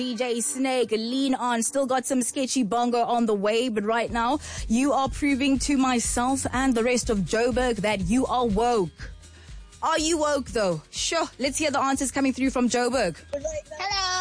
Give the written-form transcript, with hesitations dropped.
DJ Snake, lean on. Still got some sketchy bongo on the way, but right now you are proving to myself and the rest of Joburg that you are woke. Are you woke though? Sure. Let's hear the answers coming through from Joburg. Hello.